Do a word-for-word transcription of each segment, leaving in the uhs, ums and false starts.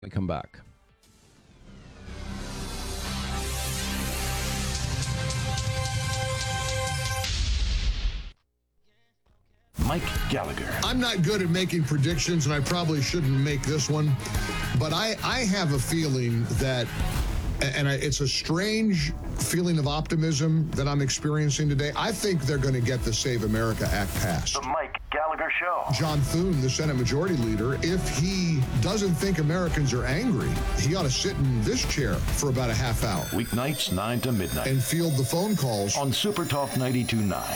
We come back. Mike Gallagher. I'm not good at making predictions, and I probably shouldn't make this one, but I, I have a feeling that, and I, it's a strange feeling of optimism that I'm experiencing today. I think they're going to get the Save America Act passed. The Mike Gallagher Show. John Thune, the Senate Majority Leader, if he doesn't think Americans are angry, he ought to sit in this chair for about a half hour. Weeknights, nine to midnight. And field the phone calls on Super Talk ninety-two point nine.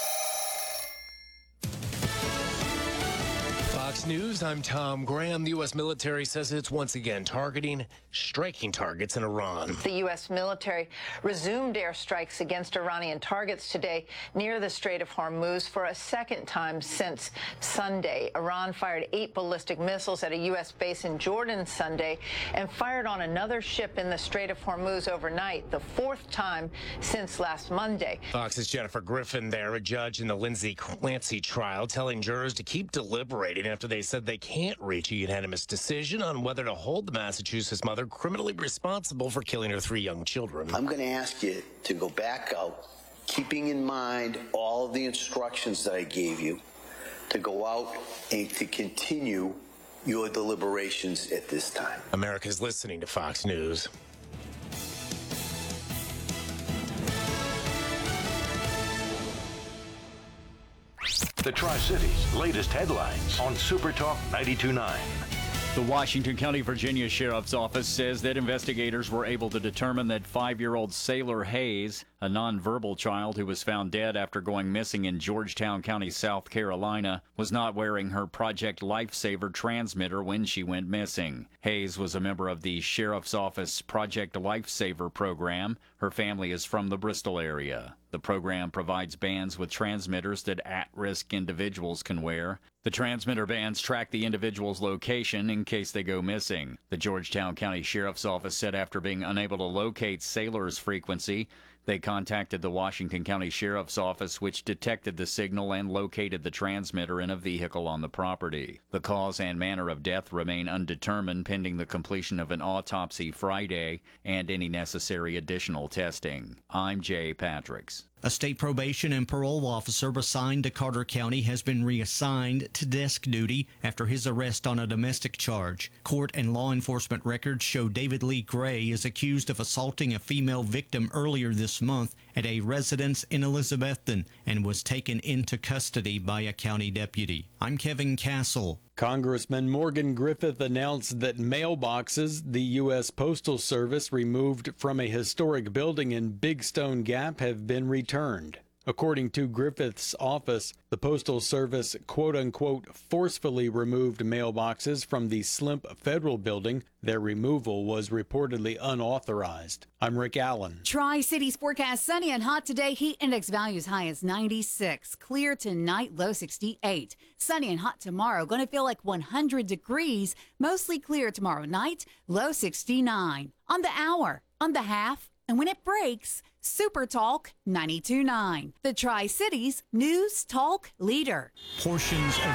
Fox News, I'm Tom Graham. The U S military says it's once again targeting striking targets in Iran. The U S military resumed airstrikes against Iranian targets today near the Strait of Hormuz for a second time since Sunday. Iran fired eight ballistic missiles at a U S base in Jordan Sunday and fired on another ship in the Strait of Hormuz overnight, the fourth time since last Monday. Fox's Jennifer Griffin there, a judge in the Lindsay Clancy trial, telling jurors to keep deliberating after they said they can't reach a unanimous decision on whether to hold the Massachusetts mother criminally responsible for killing her three young children. I'm going to ask you to go back out, keeping in mind all of the instructions that I gave you, to go out and to continue your deliberations at this time. America's listening to Fox News. The Tri-Cities' latest headlines on Super Talk ninety-two point nine. The Washington County, Virginia Sheriff's Office says that investigators were able to determine that five-year-old Saylor Hayes, a nonverbal child who was found dead after going missing in Georgetown County, South Carolina, was not wearing her Project Lifesaver transmitter when she went missing. Hayes was a member of the Sheriff's Office Project Lifesaver program. Her family is from the Bristol area. The program provides bands with transmitters that at-risk individuals can wear. The transmitter bands track the individual's location in case they go missing. The Georgetown County Sheriff's Office said after being unable to locate Saylor's frequency, they contacted the Washington County Sheriff's Office, which detected the signal and located the transmitter in a vehicle on the property. The cause and manner of death remain undetermined pending the completion of an autopsy Friday and any necessary additional testing. I'm Jay Patricks. A state probation and parole officer assigned to Carter County has been reassigned to desk duty after his arrest on a domestic charge. Court and law enforcement records show David Lee Gray is accused of assaulting a female victim earlier this month at a residence in Elizabethton and was taken into custody by a county deputy. I'm Kevin Castle. Congressman Morgan Griffith announced that mailboxes the U S Postal Service removed from a historic building in Big Stone Gap have been returned. According to Griffith's office, the Postal Service quote-unquote forcefully removed mailboxes from the Slimp Federal Building. Their removal was reportedly unauthorized. I'm Rick Allen. Tri-Cities forecast sunny and hot today. Heat index values high as ninety-six. Clear tonight, low sixty-eight. Sunny and hot tomorrow. Going to feel like one hundred degrees. Mostly clear tomorrow night, low sixty-nine. On the hour, on the half, and when it breaks, Super Talk ninety-two point nine, the Tri-Cities News Talk leader. Portions of